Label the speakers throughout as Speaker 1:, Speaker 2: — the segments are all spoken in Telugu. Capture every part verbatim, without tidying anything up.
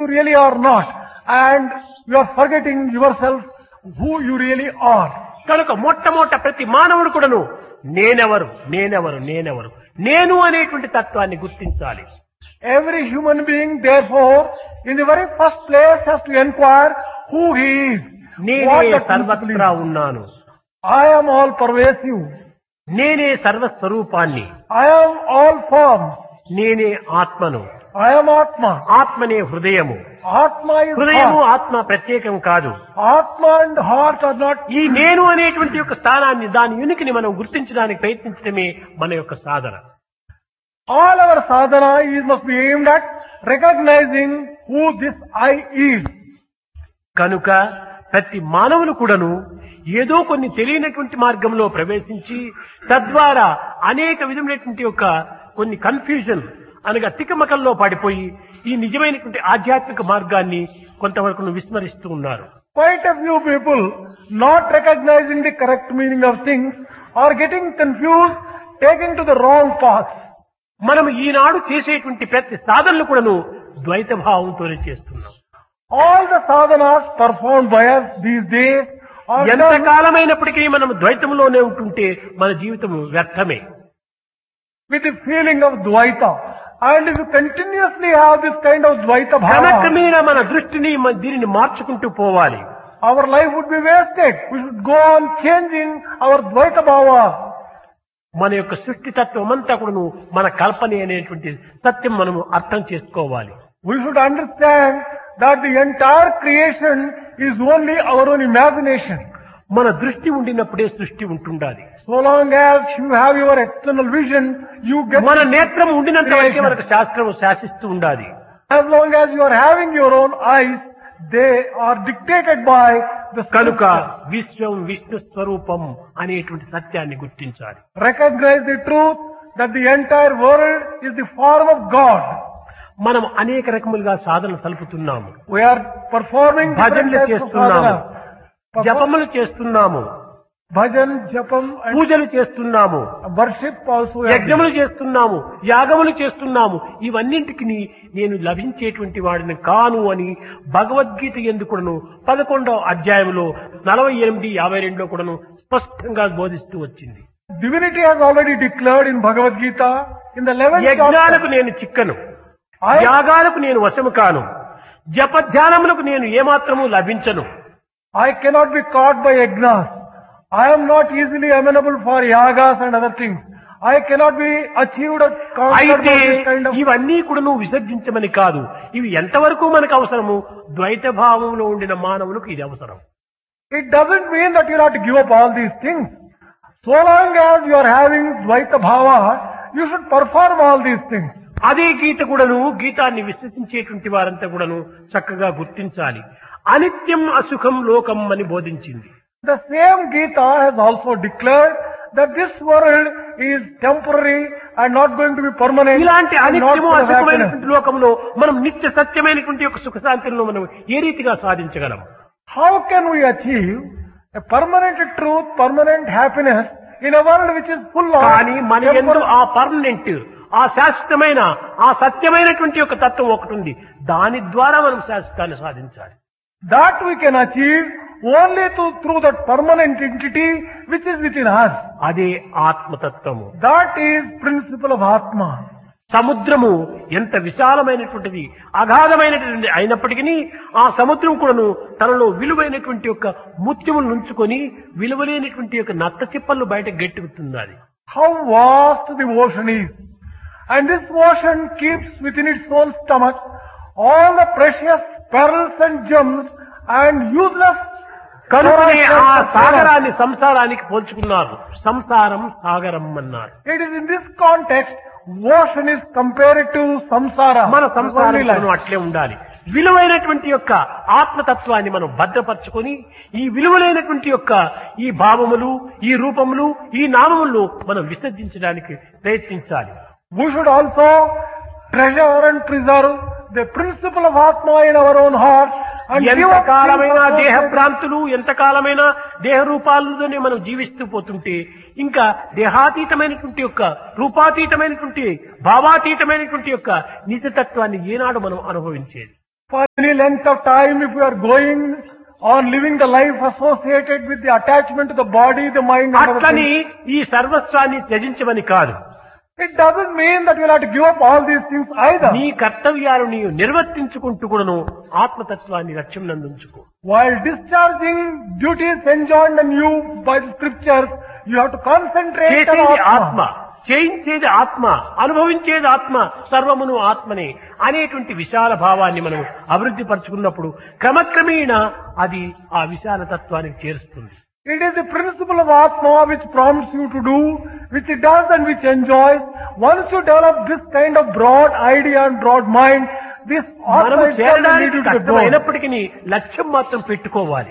Speaker 1: really are not, and you are forgetting yourself who you really are.
Speaker 2: కనుక మొట్టమొదట ప్రతి మానవుడు కూడాను నేనెవరు నేనెవరు నేనెవరు నేను అనేటువంటి తత్వాన్ని గుర్తించాలి.
Speaker 1: Every human being, therefore, in the very first place has to inquire who he is.
Speaker 2: నేనే
Speaker 1: What that
Speaker 2: సర్వత్రా
Speaker 1: principle is.
Speaker 2: ఉన్నాను.
Speaker 1: I am all pervasive.
Speaker 2: నేనే సర్వస్వరూపాన్ని.
Speaker 1: I am all forms.
Speaker 2: నేనే ఆత్మను.
Speaker 1: I am Atma.
Speaker 2: ఆత్మనే హృదయము.
Speaker 1: Atma is
Speaker 2: హృదయము
Speaker 1: heart.
Speaker 2: ఆత్మ ప్రత్యేకం కాదు.
Speaker 1: Atma and heart are not.
Speaker 2: ఈ నేను అనేటువంటి యొక్క స్థానాన్ని దాని ఉనికిని మనం గుర్తించడానికి ప్రయత్నించడమే మన యొక్క సాధన.
Speaker 1: All our sadhana is must be aimed at recognizing who this I is.
Speaker 2: కనుక ప్రతి మానవులు కూడాను ఏదో కొన్ని తెలియనటువంటి మార్గంలో ప్రవేశించి తద్వారా అనేక విధమైనటువంటి యొక్క కొన్ని కన్ఫ్యూజన్ అనగా తికమకల్లో పడిపోయి ఈ నిజమైనటువంటి ఆధ్యాత్మిక మార్గాన్ని కొంతవరకు విస్మరిస్తూ ఉన్నారు.
Speaker 1: Quite a few people not recognizing the correct meaning of things are getting confused, taking to the wrong path.
Speaker 2: మనం ఈనాడు చేసేటువంటి ప్రతి సాధనలు కూడాను ద్వైత భావంతోనే చేస్తున్నాం.
Speaker 1: All the sadhanas performed by us these days are
Speaker 2: ఎంత
Speaker 1: done
Speaker 2: కాలమైనప్పటికీ మనం ద్వైతంలోనే ఉంటుంటే మన జీవితం వ్యర్థమే.
Speaker 1: with the feeling of Dvaita. And if you continuously have this kind of Dvaita bhava,
Speaker 2: క్రమక్రమేణ మన దృష్టిని మన దీనిని మార్చుకుంటూ పోవాలి.
Speaker 1: our life would be wasted. We should go on changing our Dvaita bhava.
Speaker 2: మన యొక్క సృష్టి తత్వం అంతా కూడాను మన కల్పనే అనేటువంటి సత్యం మనము అర్థం చేసుకోవాలి.
Speaker 1: We should understand that the entire creation is only our own imagination.
Speaker 2: మన దృష్టి ఉండినప్పుడే సృష్టి ఉంటుండాలి.
Speaker 1: So long as you have your external vision, you get.
Speaker 2: మన నేత్రం ఉండినంత వరకే మనకు శాస్త్రం శాసిస్తూ ఉండాలి.
Speaker 1: As long as you are having your own eyes, they are dictated by the
Speaker 2: కనుక
Speaker 1: scriptures.
Speaker 2: విశ్వం విష్ణు స్వరూపం అనేటువంటి సత్యాన్ని గుర్తించాలి.
Speaker 1: Recognize the truth that the entire world is the form of God.
Speaker 2: మనం అనేక రకములుగా సాధన సలుపుతున్నాము.
Speaker 1: We are performing different
Speaker 2: భజనలు
Speaker 1: types of
Speaker 2: చేస్తున్నాము,
Speaker 1: sadhana.
Speaker 2: జపములు చేస్తున్నాము,
Speaker 1: Bhajan, japam and
Speaker 2: పూజలు చేస్తున్నాము,
Speaker 1: worship also. we are
Speaker 2: యజ్ఞములు చేస్తున్నాము, యాగములు చేస్తున్నాము. ఇవన్నింటికి నేను లభించేటువంటి వాడిని కాను అని భగవద్గీత ఎందుకును పదకొండవ అధ్యాయంలో నలభై ఎనిమిది యాభై రెండులో కూడాను స్పష్టంగా బోధిస్తూ వచ్చింది.
Speaker 1: doing. Divinity has already declared in Bhagavad Gita in the eleventh
Speaker 2: యజ్ఞాలకు
Speaker 1: chapter.
Speaker 2: నేను చిక్కను,
Speaker 1: I,
Speaker 2: యాగాలకు నేను వశము కాను, జపధ్యానములకు నేను ఏమాత్రము లభించను.
Speaker 1: I cannot be caught by yajnas. I am not easily amenable for yagas and other things. I cannot be achieved or conquered
Speaker 2: అయితే
Speaker 1: by this kind of.
Speaker 2: ఇవన్నీ కూడా నువ్వు విసర్జించమని కాదు. ఇవి ఎంతవరకు మనకు అవసరము? ద్వైత భావంలో ఉండిన మానవులకు ఇది అవసరం.
Speaker 1: It doesn't mean that you have to give up all these things. So long as you are having Dvaita bhava, you should perform all these things.
Speaker 2: అదే గీత కూడాను గీతాన్ని విశ్వసించేటువంటి వారంతా కూడాను చక్కగా గుర్తించాలి. అనిత్యం అసుఖం లోకం అని బోధించింది.
Speaker 1: The same Gita has also declared that this world is temporary and not going to be permanent.
Speaker 2: ఇలాంటి
Speaker 1: and not
Speaker 2: అనిత్యము
Speaker 1: full of happiness.
Speaker 2: అసుఖమైనటువంటి లోకంలో మనం నిత్య సత్యమైనటువంటి యొక్క సుఖశాంతులను మనం ఏ రీతిగా సాధించగలం?
Speaker 1: How can we achieve a permanent truth, permanent happiness in a world which is full of
Speaker 2: కానీ మన యందు
Speaker 1: temporary-
Speaker 2: ఆ పర్మనెంట్ ఆ శాశ్వతమైన ఆ సత్యమైనటువంటి యొక్క తత్వం ఒకటి ఉంది. దాని ద్వారా మనం శాశ్వతాన్ని సాధించాలి.
Speaker 1: That we can achieve only through, through that permanent entity which is within us.
Speaker 2: అదే ఆత్మతత్వము.
Speaker 1: That is principle of Atma.
Speaker 2: సముద్రము ఎంత విశాలమైనటువంటిది అగాధమైనటువంటి అయినప్పటికీ ఆ సముద్రం కూడాను తనలో విలువైనటువంటి యొక్క ముత్యములు ఉంచుకొని విలువలేనటువంటి యొక్క నత్త చిప్పలు బయట గెట్టుకుతున్నది.
Speaker 1: How vast the ocean is. And this ocean keeps within its own stomach all the precious pearls and gems and useless.
Speaker 2: కనుకనే ఆ సాగరాన్ని సంసారానికి పోల్చుకున్నారు. సంసారం సాగరం అన్నారు.
Speaker 1: It is in this context ocean is compared to samsara.
Speaker 2: మన సంసారం
Speaker 1: Only life.
Speaker 2: అట్లే ఉండాలి. విలువైనటువంటి యొక్క ఆత్మతత్వాన్ని మనం భద్రపరచుకొని ఈ విలువలైనటువంటి యొక్క ఈ భావములు ఈ రూపములు ఈ నామములు మనం విసర్జించడానికి ప్రయత్నించాలి.
Speaker 1: We should also treasure and preserve the principle of Atma in our own heart and give up
Speaker 2: ఎంతకాలమైన
Speaker 1: things of
Speaker 2: దేహ
Speaker 1: those-
Speaker 2: భ్రాంతులు ఎంతకాలమైన దేహ రూపాలతోనే మనం జీవిస్తూ పోతుంటే ఇంకా దేహాతీతమైనటువంటి యొక్క రూపాతీతమైనటువంటి భావాతీతమైనటువంటి యొక్క నిజతత్వాన్ని ఏనాడు మనం అనుభవించేది?
Speaker 1: For any length of time, if we are going on living the life associated with the attachment to the body, the mind, and other
Speaker 2: అట్లని
Speaker 1: things,
Speaker 2: ఈ సర్వస్వాన్ని త్యజించమని కాదు.
Speaker 1: it doesn't mean that you will have to give up all these things either.
Speaker 2: నీ కర్తవ్యాలు నీవు నిర్వర్తించుకుంటూ కూడాను ఆత్మతత్వాన్ని లక్ష్యం నందుంచుకో.
Speaker 1: While discharging duties enjoined on you by the scriptures, you have to concentrate on
Speaker 2: చేసేది ఆత్మ,
Speaker 1: Atma.
Speaker 2: చేయించేది ఆత్మ, అనుభవించేది ఆత్మ, సర్వమును ఆత్మనే అనేటువంటి విశాల భావాన్ని మనం అభివృద్ధి పరుచుకున్నప్పుడు క్రమక్రమేణ అది ఆ విశాల తత్వానికి చేరుస్తుంది.
Speaker 1: It is the principle of Atma which prompts you to do, which it does and which enjoys. Once you develop this kind of broad idea and broad mind, this Atma
Speaker 2: మనము
Speaker 1: itself will lead
Speaker 2: చేరడానికి
Speaker 1: you to the goal.
Speaker 2: కష్టమైనప్పటికీ లక్ష్యం మాత్రం పెట్టుకోవాలి.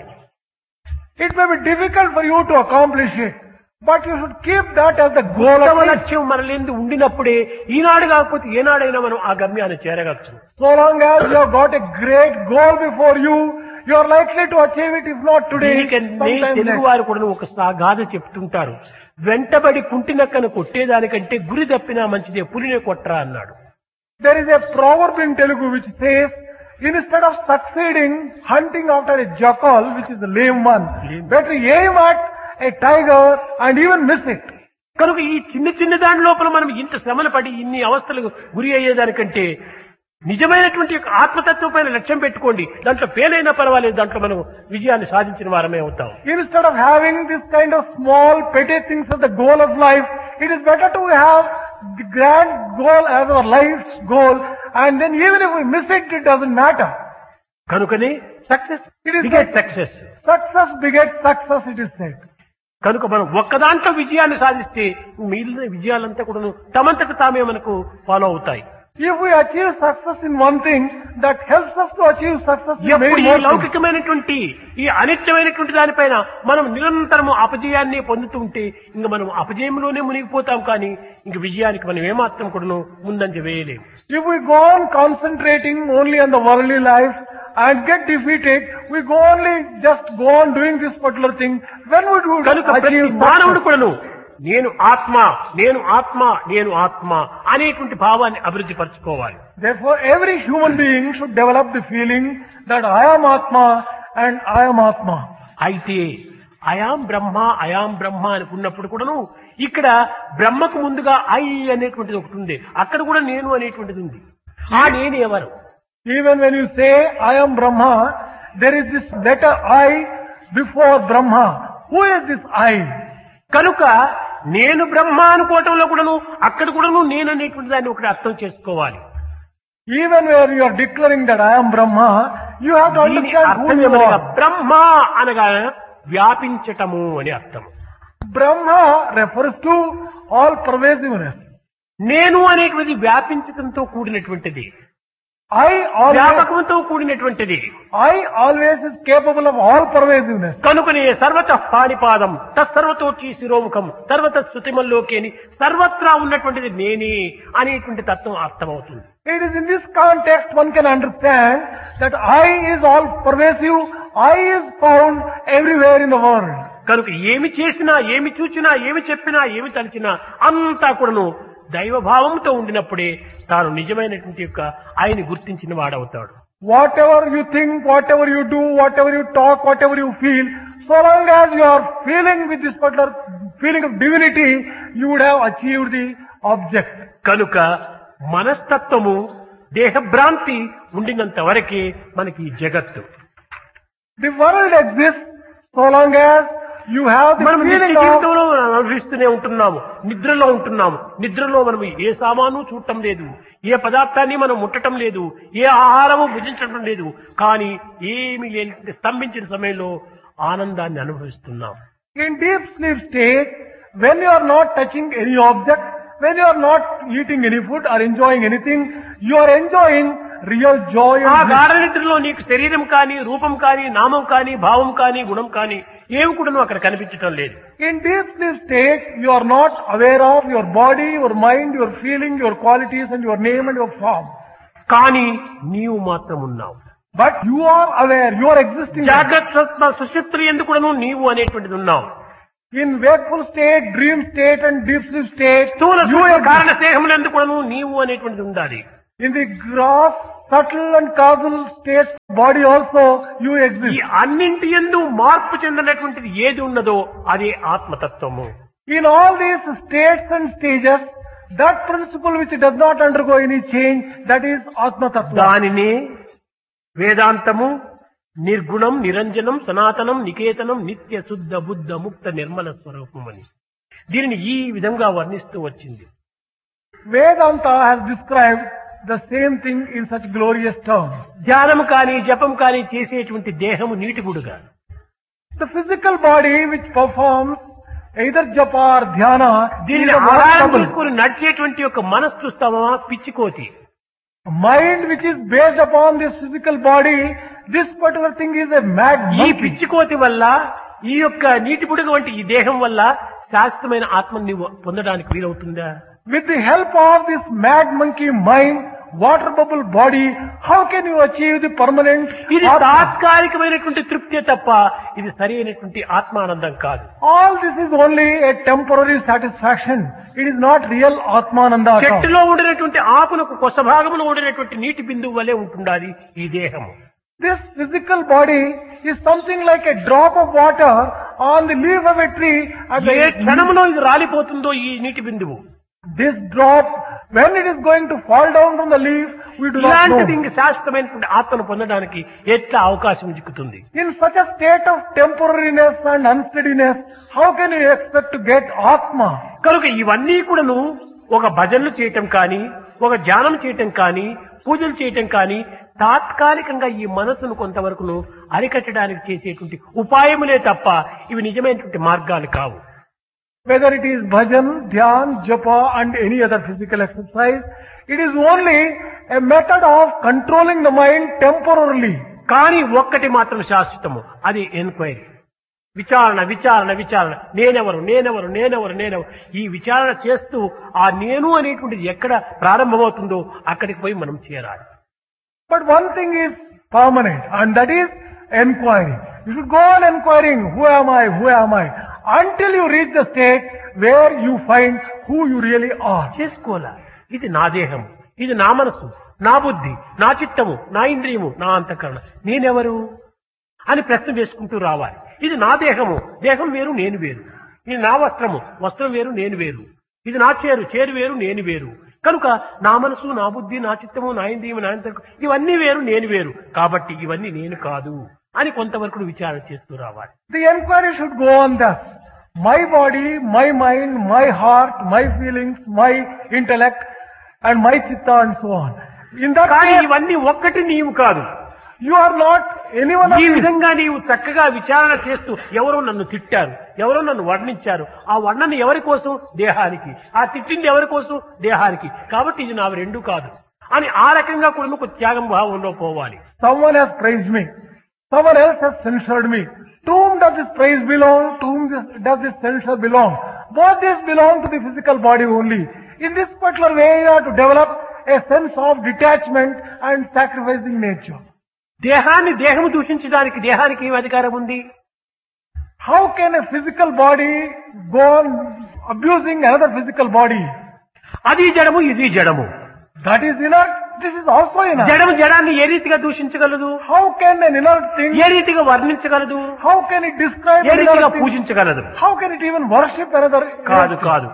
Speaker 1: It may be difficult for you to accomplish it, but you should keep that as the goal
Speaker 2: ఉత్తమ
Speaker 1: of it.
Speaker 2: లక్ష్యం మనలేందు ఉండినప్పుడే ఈనాడు కాకపోతే ఏనాడైనా మనం ఆ గమ్యాన్ని చేరగచ్చు.
Speaker 1: So long as you have got a great goal before you, you are likely to achieve it, if not today,
Speaker 2: దీనికన్నీ
Speaker 1: sometime
Speaker 2: Telugu
Speaker 1: next.
Speaker 2: వారు కూడా ఒక సా- గాథ చెప్తుంటారు. వెంటబడి కుంటినక్కను కొట్టేదానికంటే గురి తప్పినా మంచిదే పులినే కొట్టరా అన్నాడు.
Speaker 1: There is a proverb in Telugu which says, instead of succeeding hunting after a jackal, which is a lame one,
Speaker 2: Lame.
Speaker 1: better aim at a tiger and even miss it.
Speaker 2: కనుక ఈ చిన్న చిన్న దాని లోపల మనం ఇంత శ్రమలు పడి ఇన్ని అవస్థలకు గురి అయ్యేదానికంటే నిజమైనటువంటి యొక్క ఆత్మతత్వం పైన లక్ష్యం పెట్టుకోండి. దాంట్లో ఫెయిల్ అయినా పర్వాలేదు, దాంట్లో మనం విజయాన్ని సాధించిన వారమే అవుతాం.
Speaker 1: Instead of having this kind of small petty things as the goal of life, it is better to have the grand goal as our life's goal, and then even if we miss it, it doesn't matter.
Speaker 2: కనుకనే success
Speaker 1: It is
Speaker 2: beget
Speaker 1: like-
Speaker 2: success.
Speaker 1: Success begets success, it is said.
Speaker 2: కనుక మనం ఒక్క దాంట్లో విజయాన్ని సాధిస్తే మిగిలిన విజయాలంతా కూడా తమంతకు తామే మనకు ఫాలో అవుతాయి.
Speaker 1: If we achieve success in one thing, that helps us to achieve success in
Speaker 2: ఎప్పుడు
Speaker 1: many
Speaker 2: ఈ
Speaker 1: more things.
Speaker 2: లౌకికమైనటువంటి ఈ అనిత్యమైనటువంటి దానిపైన మనం నిరంతరము అపజయాన్ని పొందుతూ ఉంటే ఇంక మనం అపజయంలోనే మునిగిపోతాం, కానీ ఇంక విజయానికి మనం ఏమాత్రం కూడా ముందంజ వేయలేము.
Speaker 1: If we go on concentrating only on the worldly life and get defeated, we go only just go on doing this particular thing, when would we
Speaker 2: కనుక ప్రతి
Speaker 1: achieve
Speaker 2: మానవుడు
Speaker 1: success?
Speaker 2: కూడాను నేను ఆత్మ, నేను ఆత్మ, నేను ఆత్మ అనేటువంటి భావాన్ని అభివృద్ధి పరచుకోవాలి.
Speaker 1: Therefore, every human being should develop the feeling that I am Atma and I am Atma.
Speaker 2: అయితే అయాం బ్రహ్మ అయాం బ్రహ్మ అనుకున్నప్పుడు కూడాను ఇక్కడ బ్రహ్మకు ముందుగా ఐ అనేటువంటిది ఒకటి ఉంది, అక్కడ కూడా నేను అనేటువంటిది ఉంది. ఆ నేను ఎవరు?
Speaker 1: Even when you say I am Brahma, there is this letter I before Brahma. Who is this I?
Speaker 2: కనుక నేను బ్రహ్మ అనుకోవటంలో కూడాను అక్కడ కూడాను నేను అనేటువంటి దాన్ని ఒకటి అర్థం చేసుకోవాలి.
Speaker 1: Even where you are declaring that I am Brahma, you have to
Speaker 2: దీని
Speaker 1: understand who
Speaker 2: అర్థం
Speaker 1: you
Speaker 2: ఏమనగా
Speaker 1: are.
Speaker 2: బ్రహ్మ అనగా వ్యాపించటము అని అర్థం.
Speaker 1: Brahma refers to all pervasiveness.
Speaker 2: నేను అనేటువంటిది వ్యాపించటంతో కూడినటువంటిది,
Speaker 1: I always,
Speaker 2: వ్యాపకంతో కూడినటువంటిది.
Speaker 1: I always is capable of all pervasiveness.
Speaker 2: కనుకనే సర్వత పాణిపాదం తత్సర్వతోచి శిరోముఖం సర్వత శృతిమల్లోకి అని సర్వత్రా ఉన్నటువంటిది నేనే అనేటువంటి తత్వం అర్థమవుతుంది.
Speaker 1: It is in this context one can understand that I is all pervasive, I is found everywhere in the world.
Speaker 2: కనుక ఏమి చేసినా, ఏమి చూచినా, ఏమి చెప్పినా, ఏమి తలిచినా అంతా కూడాను దైవభావంతో ఉండినప్పుడే తాను నిజమైనటువంటి యొక్క ఆయన్ని గుర్తించిన వాడవుతాడు.
Speaker 1: Whatever you think, whatever you do, whatever you talk, whatever you feel, so long as you are feeling with this particular feeling of divinity, you would have achieved the object.
Speaker 2: కనుక మనస్తత్వము దేహభ్రాంతి ఉండినంత వరకే మనకి ఈ జగత్తు.
Speaker 1: The world exists so long as you have the
Speaker 2: మనం నిత్య
Speaker 1: feeling of,
Speaker 2: జీవితంలో అనుభవిస్తూనే ఉంటున్నాము, నిద్రలో ఉంటున్నాము. నిద్రలో మనం ఏ సామాను చూడటం లేదు, ఏ పదార్థాన్ని మనం ముట్టడం లేదు, ఏ ఆహారము భుజించడం లేదు, కానీ ఏమీ లేని స్తంభించిన సమయంలో ఆనందాన్ని అనుభవిస్తున్నాం.
Speaker 1: in deep sleep state, when you are not touching any object, when you are not eating any food or enjoying anything, you are enjoying real joy
Speaker 2: ఆ
Speaker 1: and bliss.
Speaker 2: గాఢ నిద్రలో నీకు శరీరం కానీ, రూపం కానీ, నామం కానీ, భావం కానీ, గుణం కానీ ఏమి కూడా నువ్వు అక్కడ కనిపించటం లేదు.
Speaker 1: In deep sleep state, you are not aware of your body, your mind, your feeling, your qualities and your name and your form.
Speaker 2: కానీ నీవు మాత్రం ఉన్నావు.
Speaker 1: But you are aware, you are existing.
Speaker 2: జాగ్రత్త స్వప్న సుషుప్తులు ఎందుకు కూడాను నీవు అనేటువంటిది ఉన్నావు.
Speaker 1: In wakeful state, dream state and deep sleep state,
Speaker 2: స్థూల
Speaker 1: you
Speaker 2: సూక్ష్మ కారణ
Speaker 1: exist.
Speaker 2: దేహములు ఎందుకు కూడాను నీవు అనేటువంటిది ఉండాలి.
Speaker 1: In the gross subtle and causal states of body also you
Speaker 2: ఈ
Speaker 1: exist.
Speaker 2: అన్నింటి యందు మార్పు చెందినటువంటిది ఏది ఉన్నదో అదే ఆత్మతత్వము.
Speaker 1: In all these states and stages, that principle which does not undergo any change, that is Atma Tattva.
Speaker 2: దానిని వేదాంతము నిర్గుణం నిరంజనం సనాతనం నికేతనం నిత్య శుద్ధ బుద్ధ ముక్త నిర్మల స్వరూపమని దీనిని ఈ విధంగా వర్ణిస్తూ వచ్చింది.
Speaker 1: Vedanta has described the same thing in such glorious terms.
Speaker 2: ధ్యానం కానీ జపం కానీ చేసేటువంటి దేహము నీటి బుడుగా.
Speaker 1: The physical body which performs either japa or dhyana,
Speaker 2: దీనిని
Speaker 1: is a
Speaker 2: ఆధారం
Speaker 1: water bubble.
Speaker 2: చేసుకుని నడిచేటువంటి ఒక మనస్సు స్తమా పిచ్చికోతి.
Speaker 1: Mind which is based upon this physical body, this particular thing is a mad
Speaker 2: ఈ
Speaker 1: monkey.
Speaker 2: పిచ్చికోతి వల్ల ఈ యొక్క నీటి బుడుగ వంటి ఈ దేహం వల్ల శాశ్వతమైన ఆత్మని నీవు పొందడానికి వీలవుతుందా?
Speaker 1: With the help of this mad monkey mind, water bubble body, how can you achieve the permanent
Speaker 2: ఇది
Speaker 1: Atma?
Speaker 2: తాత్కాలికమైనటువంటి తృప్తే తప్ప ఇది సరి అయినటువంటి ఆత్మానందం కాదు.
Speaker 1: All this is only a temporary satisfaction. It is not real Atmananda at all.
Speaker 2: చెట్టులో ఉండినటువంటి ఆకులకు కొస భాగములో ఉండినటువంటి నీటి బిందువు వలె ఉంటుండాలి ఈ దేహము.
Speaker 1: This physical body is something like a drop of water on the leaf of a tree. At
Speaker 2: A
Speaker 1: the,
Speaker 2: క్షణంలో ఇది రాలిపోతుందో ఈ నీటి బిందువు.
Speaker 1: this drop, when it is going to fall down from the leaf, we do not
Speaker 2: ఇలాంటిది
Speaker 1: know.
Speaker 2: ఇంక శాశ్వతమైనటువంటి ఆత్మను పొందడానికి ఎట్లా అవకాశం చిక్కుతుంది?
Speaker 1: In such a state of temporariness and unsteadiness, how can you expect to get Atma?
Speaker 2: కనుక ఇవన్నీ కూడాను ఒక భజనలు చేయటం కానీ ఒక ధ్యానం చేయటం కానీ పూజలు చేయటం కానీ తాత్కాలికంగా ఈ మనసును కొంతవరకును అరికట్టడానికి చేసేటువంటి ఉపాయములే తప్ప ఇవి నిజమైనటువంటి మార్గాలు కావు.
Speaker 1: Whether it is bhajan, dhyan, japa and any other physical exercise, it is only a method of controlling the mind temporarily.
Speaker 2: కానీ ఒక్కటి మాత్రం శాశ్వతము, అది ఎంక్వైరీ. విచారణ విచారణ విచారణ నేనెవరు నేనెవరు నేనెవరు నేనెవరు ఈ విచారణ చేస్తూ ఆ నేను అనేటువంటిది ఎక్కడ ప్రారంభమవుతుందో అక్కడికి పోయి మనం చేరాలి.
Speaker 1: But one thing is permanent, and that is enquiry. You should go on enquiring, who am I, who am I, until you reach the state where you find who you really are.
Speaker 2: చేసుకోవాలా. ఇది నా దేహం, ఇది నా మనసు, నా బుద్ధి, నా చిత్తము, నా ఇంద్రియము, నా అంతఃకరణ. నేనెవరు అని ప్రశ్న వేసుకుంటూ రావాలి. ఇది నా దేహము, దేహం వేరు నేను వేరు. ఇది నా వస్త్రము, వస్త్రం వేరు నేను వేరు. ఇది నా చేరు, చేరు వేరు నేను వేరు. కనుక నా మనసు, నా బుద్ధి, నా చిత్తము, నా ఇంద్రియము, నా అంతఃకరణ ఇవన్నీ వేరు నేను వేరు. కాబట్టి ఇవన్నీ నేను కాదు అని కొంతవరకు విచారణ చేస్తూ రావాలి.
Speaker 1: The enquiry should go on thus. My body, my mind, my heart, my feelings, my intellect and my chitta and so on. In that
Speaker 2: కానీ
Speaker 1: case,
Speaker 2: ఇవన్నీ ఒక్కటి నీవు కాదు.
Speaker 1: you are not anyone of
Speaker 2: ఈ
Speaker 1: these.
Speaker 2: విధంగా నీవు చక్కగా విచారణ చేస్తూ ఎవరో నన్ను తిట్టారు, ఎవరో నన్ను వర్ణించారు. ఆ వర్ణన ఎవరి కోసం? దేహానికి. ఆ తిట్టింది ఎవరి కోసం? దేహానికి. కాబట్టి ఇది నావి రెండు కాదు అని ఆ రకంగా కూడా ఒక త్యాగం భావంలో పోవాలి.
Speaker 1: Someone has praised me. Someone else has censured me. To whom does this praise belong? To whom this, does this censure belong? Both these belong to the physical body only. In this particular way, you have to develop a sense of detachment and sacrificing nature.
Speaker 2: దేహాన్ని దేహము దూషించడానికి దేహానికి ఏం అధికారం ఉంది?
Speaker 1: How can a physical body go on abusing another physical body?
Speaker 2: అది జడము, ఇది జడము.
Speaker 1: That is inert. This is also inert.
Speaker 2: జడము జడాన్ని ఏ రీతిగా దూషించగలదు?
Speaker 1: How can an inert thing,
Speaker 2: ఏ రీతిగా వర్ణించగలదు?
Speaker 1: how can it describe
Speaker 2: A
Speaker 1: an
Speaker 2: రీతిగా
Speaker 1: inert thing?
Speaker 2: పూజించగలదు?
Speaker 1: How can it even worship another?
Speaker 2: కాదు
Speaker 1: inert thing?
Speaker 2: కాదు.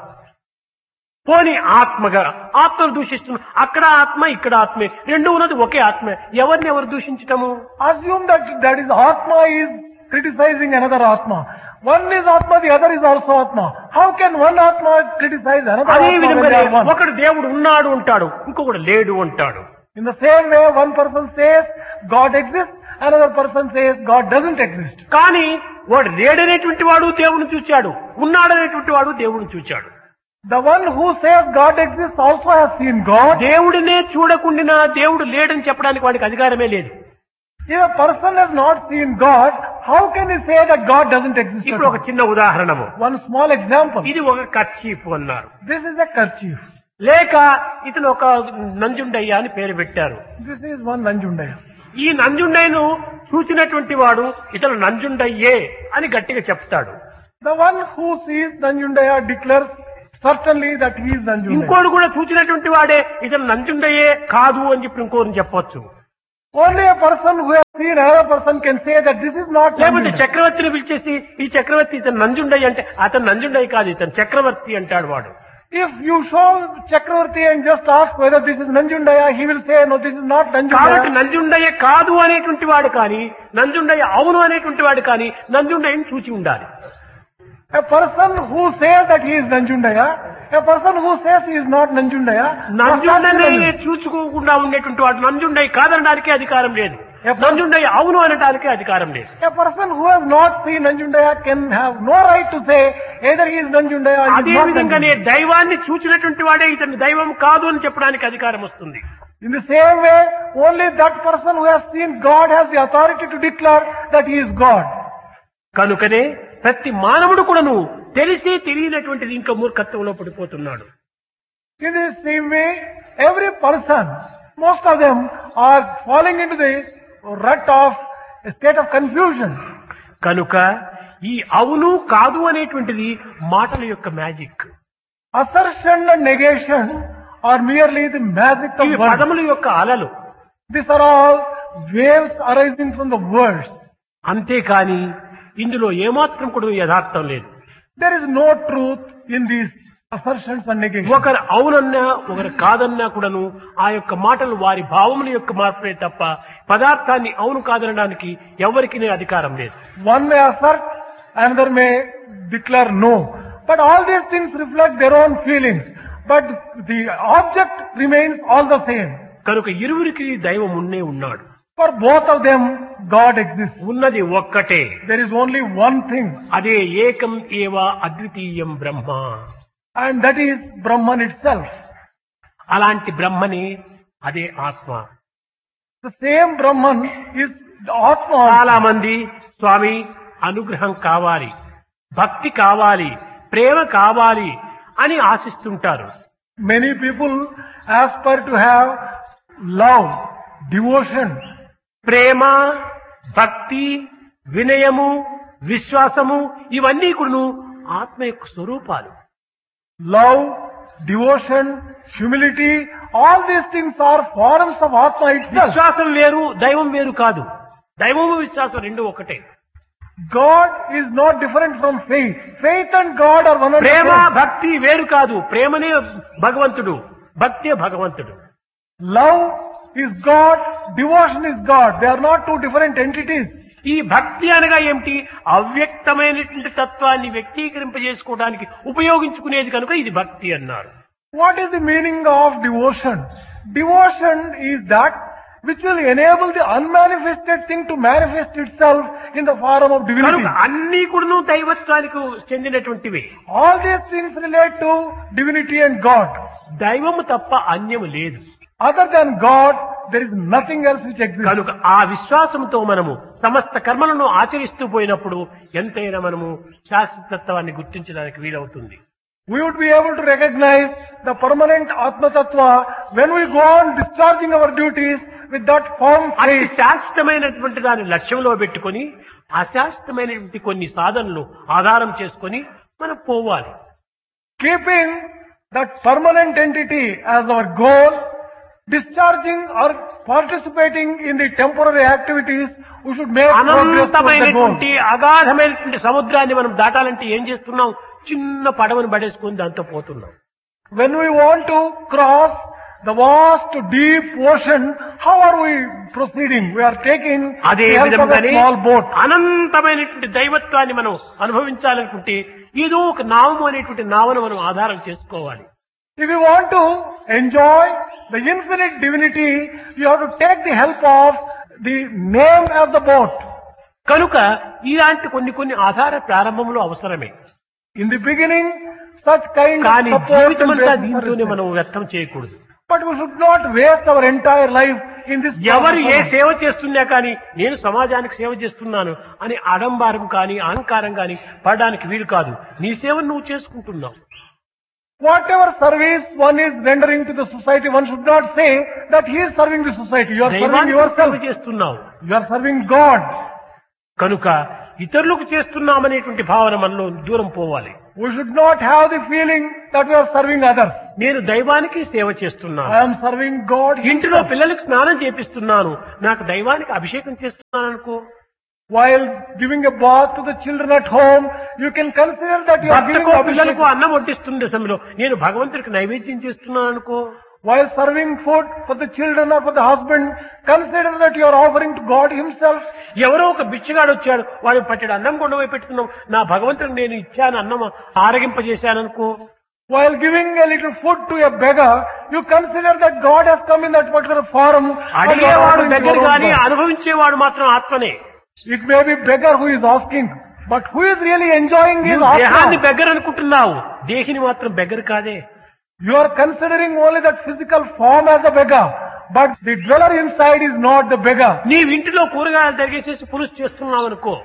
Speaker 2: పోనీ ఆత్మగా ఆత్మను దూషిస్తున్న అక్కడ ఆత్మ ఇక్కడ ఆత్మే రెండు ఉన్నది ఒకే ఆత్మ. ఎవరిని ఎవరు దూషించటము?
Speaker 1: Assume that that is Atma is criticizing another Atma. One is Atma, the other is also Atma. How can one Atma criticize another
Speaker 2: అదే
Speaker 1: Atma when
Speaker 2: విధంగా
Speaker 1: they are one?
Speaker 2: ఒకడు దేవుడు ఉన్నాడు అంటాడు, ఇంకొకడు లేడు అంటాడు.
Speaker 1: In the same way, one person says God exists, another person says God doesn't exist.
Speaker 2: కానీ వాడు లేడనేటువంటి వాడు దేవుని చూచాడు, ఉన్నాడనేటువంటి వాడు దేవుని చూచాడు.
Speaker 1: The one who says God exists also has seen God.
Speaker 2: దేవుడినే చూడకుండా దేవుడు లేడని చెప్పడానికి వాడికి అధికారమే లేదు.
Speaker 1: If a person has not seen God, how can he say that God doesn't exist?
Speaker 2: ఇప్పుడు ఒక
Speaker 1: at all?
Speaker 2: చిన్న ఉదాహరణము.
Speaker 1: One small example.
Speaker 2: ఇది ఒక కర్చీఫ్ అన్నారు.
Speaker 1: This is a kerchief.
Speaker 2: లేక ఇతను ఒక నంజుండయ్య అని పేరు పెట్టారు.
Speaker 1: This is one Nanjundaya.
Speaker 2: ఈ నంజుండయ్యను చూసినటువంటి వాడు ఇతను నంజుండయ్యే అని గట్టిగా చెప్తాడు.
Speaker 1: The one who sees Nanjundaya declares certainly that he is Nanjundaya.
Speaker 2: ఇంకోడు కూడా చూచినటువంటి వాడే ఇతను నంజుండయే కాదు అని చెప్పి ఇంకోరిని చెప్పొచ్చు.
Speaker 1: Only a person who has seen another person can say that this is not
Speaker 2: లేకపోతే
Speaker 1: Nanjundaya.
Speaker 2: చక్రవర్తిని పిలిచేసి ఈ చక్రవర్తి ఇతను నంజుండయ్య అంటే అతను నంజుండయ్య కాదు ఇతను చక్రవర్తి అంటాడు వాడు.
Speaker 1: If you show Chakravarti and just ask whether this is Nanjundaya, he will say, no, this is not
Speaker 2: కాబట్టి
Speaker 1: Nanjundaya.
Speaker 2: నంజుండయ్య కాదు అనేటువంటి వాడు కానీ నంజుండయ్య అవును అనేటువంటి వాడు కానీ నంజుండయ్యని చూచి ఉండాలి.
Speaker 1: A person who says that he is Nanjundaya, a person who says he is not Nanjundaya, must not be
Speaker 2: Nanjundaiah
Speaker 1: Nanjundaya.
Speaker 2: చూసుకోకుండా ఉండేటువంటి వాడు నంజుండయ్య కాదనడానికి అధికారం లేదు, నంజుండయ్య అవును అనడానికి అధికారం లేదు.
Speaker 1: A person who has not seen Nanjundaya can have no right to say either he is Nanjundaya or he
Speaker 2: అదే
Speaker 1: is not
Speaker 2: విధంగానే
Speaker 1: Nanjundaya.
Speaker 2: దైవాన్ని చూచినటువంటి వాడే ఇతను దైవం కాదు అని చెప్పడానికి అధికారం వస్తుంది.
Speaker 1: In the same way, only that person who has seen God has the authority to declare that he is God.
Speaker 2: కనుకనే ప్రతి మానవుడు కూడాను తెలిసి తెలియనటువంటిది ఇంకా మూర్ఖత్వంలో పడిపోతున్నాడు.
Speaker 1: In the same way, every person, most of them are falling into the rut of a state of confusion.
Speaker 2: కనుక ఈ అవును కాదు అనేటువంటిది మాటల యొక్క magic.
Speaker 1: Assertion and negation are merely the magic of
Speaker 2: ఇవి
Speaker 1: words.
Speaker 2: పదముల యొక్క అలలు.
Speaker 1: These are all waves arising from the words.
Speaker 2: అంతేకాని ఇందులో ఏమాత్రం కూడా యథార్థం లేదు.
Speaker 1: There is no truth in these assertions and negations.
Speaker 2: ఒకరు అవునన్నా ఒకరు కాదన్నా కూడాను ఆ యొక్క మాటలు వారి భావముల యొక్క మార్పే తప్ప పదార్థాన్ని అవును కాదనడానికి ఎవరికి అధికారం లేదు.
Speaker 1: One may assert, another may declare no. But all these things reflect their own feelings. But the object remains all the same.
Speaker 2: కనుక ఇరువురికి దైవం ఉన్నే ఉన్నాడు.
Speaker 1: For both of them, God exists.
Speaker 2: ఉన్నది ఒక్కటే,
Speaker 1: There is only one thing,
Speaker 2: అదే ఏకం ఏవ అద్వితీయం బ్రహ్మ.
Speaker 1: and that is Brahman itself.
Speaker 2: అలాంటి బ్రహ్మని అదే ఆత్మ.
Speaker 1: The same Brahman is the Atma.
Speaker 2: చాలా మంది స్వామి అనుగ్రహం కావాలి, భక్తి కావాలి, ప్రేమ కావాలి అని ఆశిస్తుంటారు.
Speaker 1: Many people aspire to have love, devotion.
Speaker 2: ప్రేమ, భక్తి, వినయము, విశ్వాసము ఇవన్నీ కూడా ఆత్మ యొక్క స్వరూపాలు.
Speaker 1: Love, devotion, humility, all these things are forms of Atma itself.
Speaker 2: విశ్వాసం వేరు, దైవం వేరు కాదు. దైవము విశ్వాసం రెండు ఒకటే.
Speaker 1: God is not different from faith. Faith and God are one and the
Speaker 2: Prema
Speaker 1: same.
Speaker 2: భక్తి వేరు కాదు. ప్రేమనే భగవంతుడు, భక్తే భగవంతుడు.
Speaker 1: Love is God, devotion is God. They are not two different entities.
Speaker 2: ఈ భక్తి అనగా ఏమిటి? అవ్యక్తమైనటువంటి తత్వాన్ని వ్యక్తీకరింపజేసుకోవడానికి ఉపయోగించుకునేది కనుక ఇది భక్తి అన్నారు.
Speaker 1: What is the meaning of devotion? Devotion is that which will enable the unmanifested thing to manifest itself in the form of divinity.
Speaker 2: కనుక అన్ని కూడాను దైవత్వానికి చెందినటువంటివి.
Speaker 1: All these things relate to divinity and God.
Speaker 2: దైవము తప్ప అన్యము లేదు.
Speaker 1: Other than God, there is nothing else which exists.
Speaker 2: కనుక ఆ విశ్వాసంతో మనము సమస్త కర్మలను ఆచరిస్తూ పోయినప్పుడు ఎంతైనా మనము శాశ్వతత్వాన్ని గుర్తించడానికి వీలవుతుంది.
Speaker 1: We would be able to recognize the permanent Atma Tattva when we go on discharging our duties with that firm
Speaker 2: అది
Speaker 1: faith.
Speaker 2: శాశ్వతమైనటువంటి దాన్ని లక్ష్యంలో పెట్టుకొని అశాశ్వతమైనటువంటి కొన్ని సాధనలు ఆధారం చేసుకొని మనం పోవాలి.
Speaker 1: Keeping that permanent entity as our goal, discharging or participating in the temporary activities, we should make progress towards the goal.
Speaker 2: అనంతమైనటువంటి అగాధమైనటువంటి సముద్రాన్ని మనం దాటాలంటే ఏం చేస్తున్నాం? చిన్న పడవను పడేసుకొని దాంతో పోతున్నాం.
Speaker 1: When we want to cross the vast deep ocean, how are we proceeding? We are taking
Speaker 2: అదే
Speaker 1: the help of a
Speaker 2: విధంగానే
Speaker 1: small boat.
Speaker 2: అనంతమైనటువంటి దైవత్వాన్ని మనం అనుభవించాలనుకుంటే ఏదో ఒక నామము అనేటువంటి నావను మనం ఆధారం చేసుకోవాలి.
Speaker 1: If you want to enjoy the infinite divinity, you have to take the help of the name of the boat.
Speaker 2: కనుక ఇలాంటి కొన్ని కొన్ని ఆధార ప్రారంభంలో అవసరమే.
Speaker 1: In the beginning, such kind of
Speaker 2: కానీ
Speaker 1: support and
Speaker 2: జీవితమంతా
Speaker 1: basis are
Speaker 2: దీంతోనే
Speaker 1: essential.
Speaker 2: మనం వ్యర్థం చేయకూడదు.
Speaker 1: But we should not waste our entire life in this.
Speaker 2: ఎవరు ఏ
Speaker 1: process.
Speaker 2: సేవ చేస్తున్నా కానీ నేను సమాజానికి సేవ చేస్తున్నాను అని అడంబారం కానీ అహంకారం కానీ పడడానికి వీలు కాదు. నీ సేవను నువ్వు చేసుకుంటున్నావు.
Speaker 1: Whatever service one is rendering to the society, one should not say that he is serving the society. You are serving
Speaker 2: దైవానికి సేవ
Speaker 1: yourself.
Speaker 2: చేస్తున్నావు.
Speaker 1: You are serving God.
Speaker 2: కనుక ఇతరులకు చేస్తున్నామనేటువంటి భావన మనలో దూరం పోవాలి.
Speaker 1: We should not have the feeling that we are serving others.
Speaker 2: నేను దైవానికి సేవ చేస్తున్నాను,
Speaker 1: I am serving God.
Speaker 2: ఇంటిలో
Speaker 1: Himself.
Speaker 2: పిల్లలకు స్నానం చేపిస్తున్నాను, నాకు దైవానికి అభిషేకం చేస్తున్నాను అనుకో.
Speaker 1: While giving a bath to the children at home, you can consider that you are giving
Speaker 2: భర్తకు పిల్లలకు
Speaker 1: abhishek.
Speaker 2: అన్నం వడ్డిస్తున్న సమయంలో నేను భగవంతుడికి నైవేద్యం చేస్తున్నాను అనుకో.
Speaker 1: While serving food for the children or for the husband, consider that you are offering to God Himself.
Speaker 2: ఎవరో ఒక బిచ్చగాడు వచ్చాడు, వాడు పట్టెడు అన్నం కొండపోయి పెట్టుకున్నాం, నా భగవంతుడికి నేను ఇచ్చాను అన్నం ఆరగింపజేశాను అనుకో.
Speaker 1: While giving a little food to a beggar, you consider that God has come in that particular form. and you are
Speaker 2: అడిగేవాడు
Speaker 1: offering to
Speaker 2: దగ్గర
Speaker 1: your own
Speaker 2: కానీ
Speaker 1: God.
Speaker 2: అనుభవించేవాడు మాత్రం ఆత్మనే.
Speaker 1: It may be beggar who is asking, but who is really enjoying his
Speaker 2: నువ్వు దేహాన్ని
Speaker 1: Atma?
Speaker 2: బెగ్గర అనుకుంటున్నావు, దేహిని మాత్రం బెగ్గర కాదే.
Speaker 1: You are considering only that physical form as a beggar, but the dweller inside is not the beggar.
Speaker 2: నీ ఇంటిలో కూరగాయలు తరిగేసేసి పులుసు చేస్తున్నావు అనుకో.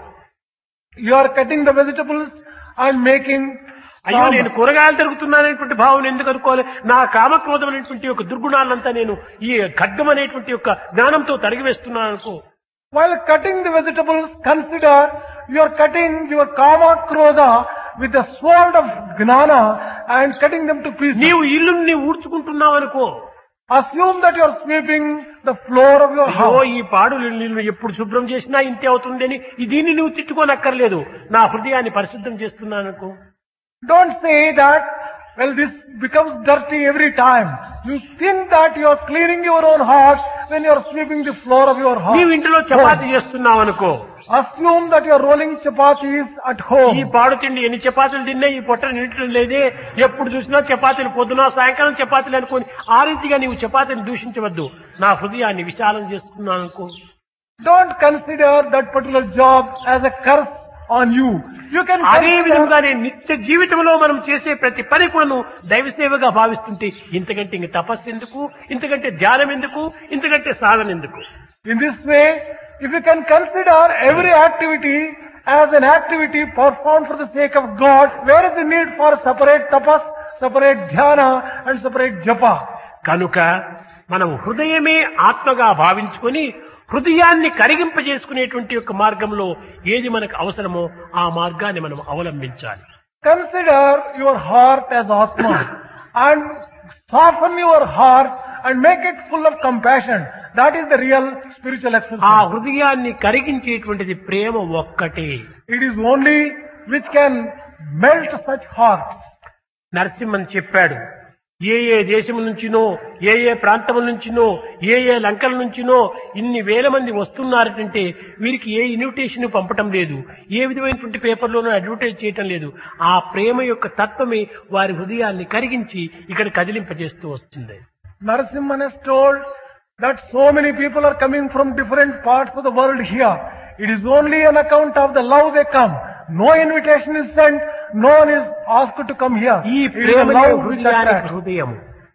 Speaker 1: You are cutting the vegetables and making
Speaker 2: అయ్యో
Speaker 1: sambar.
Speaker 2: నేను కూరగాయలు తరుగుతున్నాననేటువంటి భావన ఎందుకు అనుకోవాలి? నా కామక్రోధం అనేటువంటి యొక్క దుర్గుణాలంతా నేను ఈ ఖడ్గం అనేటువంటి యొక్క జ్ఞానంతో తరిగివేస్తున్నాను అనుకో.
Speaker 1: While cutting the vegetables, consider you are cutting your kama krodha with the sword of gnana and cutting them to pieces.
Speaker 2: నీవు ఇల్లుని నీవు ఊడ్చుకుంటున్నావు అనుకో.
Speaker 1: Assume that you are sweeping the floor of your
Speaker 2: అయ్యో
Speaker 1: house.
Speaker 2: ఈ పాడు నిన్ను ఎప్పుడు శుభ్రం చేసినా ఇంతే అవుతుందని దీన్ని నువ్వు తిట్టుకోనక్కర్లేదు, నా హృదయాన్ని పరిశుద్ధం చేస్తున్నాను అనుకో.
Speaker 1: Don't say that, well, this becomes dirty every time. You think that you are cleaning your own heart when you are sweeping the floor of your house.
Speaker 2: నీవు ఇంటిలో చపాతి చేస్తున్నావు అనుకో.
Speaker 1: Assume that you are rolling chapatis at
Speaker 2: ఈ
Speaker 1: home.
Speaker 2: పాడు తిండి ఎన్ని చపాతీలు తిన్నా ఈ పొట్ట నిండటం లేదే, ఎప్పుడు చూసినా చపాతీలు, పొద్దున సాయంకాలం చపాతీలు అనుకోని ఆ రీతిగా నీవు చపాతీని దూషించవద్దు, నా హృదయాన్ని విశాలం చేసుకున్నాను అనుకో.
Speaker 1: Don't consider that particular job as a curse on you. You can
Speaker 2: అదే
Speaker 1: consider,
Speaker 2: విధంగానే నిత్య జీవితంలో మనం చేసే ప్రతి పని కూడా దైవ సేవగా భావిస్తుంటే ఇంతకంటే ఇంక తపస్సు ఎందుకు, ఇంతకంటే ధ్యానం ఎందుకు, ఇంతకంటే సాధన ఎందుకు?
Speaker 1: in this way, if you can consider every activity as an activity performed for the sake of God, where is the need for separate tapas, separate dhyana and separate japa?
Speaker 2: కనుక మనం హృదయమే ఆత్మగా భావించుకొని హృదయాన్ని కరిగింపజేసుకునేటువంటి యొక్క మార్గంలో ఏది మనకు అవసరమో ఆ మార్గాన్ని మనం అవలంబించాలి.
Speaker 1: Consider your heart as Atma and soften your heart and make it full of compassion. That is the real spiritual
Speaker 2: ఆ
Speaker 1: exercise.
Speaker 2: హృదయాన్ని కరిగించేటువంటిది ప్రేమ ఒక్కటే.
Speaker 1: It is only which can melt such hearts.
Speaker 2: Narasimhan చెప్పాడు, ఏ ఏ దేశం నుంచినో, ఏ ఏ ప్రాంతముల నుంచినో, ఏ ఏ లంకల నుంచినో ఇన్ని వేల మంది వస్తున్నారంటే వీరికి ఏ ఇన్విటేషన్ పంపటం లేదు, ఏ విధమైనటువంటి పేపర్లోనూ అడ్వర్టైజ్ చేయటం లేదు. ఆ ప్రేమ యొక్క తత్వమే వారి హృదయాన్ని కరిగించి ఇక్కడ కదిలింపజేస్తూ వస్తుంది.
Speaker 1: Narasimhan has told that so many people are coming from different parts of the world here. It is only on account of the love they come. No invitation is sent. No one is asked to come here.
Speaker 2: ఈ
Speaker 1: It is the
Speaker 2: Prema
Speaker 1: love which
Speaker 2: హృదయానికి
Speaker 1: attracts.
Speaker 2: హృదయం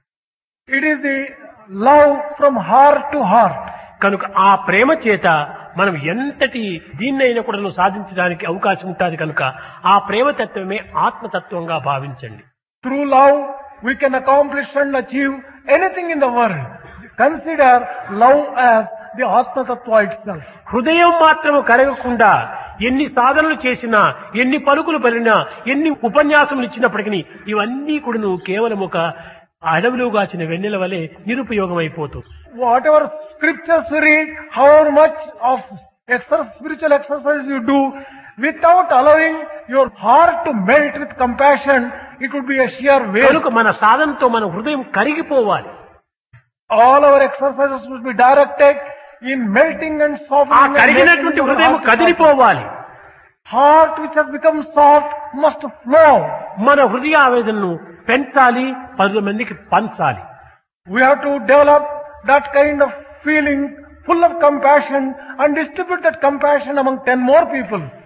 Speaker 1: It is the love from heart to heart.
Speaker 2: కనుక ఆ ప్రేమ చేత మనం ఎంతటి దీన్నైనా కూడా సాధించడానికి అవకాశం ఉంటుంది. కనుక ఆ ప్రేమ తత్వమే ఆత్మతత్వంగా భావించండి.
Speaker 1: Through love, we can accomplish and achieve anything in the world. Consider love as the Atma Tattva itself.
Speaker 2: హృదయం మాత్రము కరగకుండా ఎన్ని సాధనలు చేసినా, ఎన్ని పలుకులు పలినా, ఎన్ని ఉపన్యాసములు ఇచ్చినప్పటికీ ఇవన్నీ కూడా నువ్వు కేవలం ఒక అడవిలో గాచిన వెన్నెల వలె నిరుపయోగం అయిపోతుంది.
Speaker 1: Whatever scriptures you read, however much of exercise, spiritual exercise you do, without allowing your heart to melt with compassion, it would be a sheer waste.
Speaker 2: కనుక మన సాధనతో మన హృదయం కరిగిపోవాలి.
Speaker 1: All our exercises must be directed in melting and
Speaker 2: ఆ
Speaker 1: softening. and
Speaker 2: కరిగినటువంటి
Speaker 1: making our
Speaker 2: హృదయం
Speaker 1: heart
Speaker 2: కదిలిపోవాలి.
Speaker 1: Heart which has become soft must flow.
Speaker 2: మన హృదయ ఆవేదనను పెంచాలి, పది మందికి పంచాలి.
Speaker 1: We have to develop that kind of feeling full of compassion and distribute that compassion among ten more people.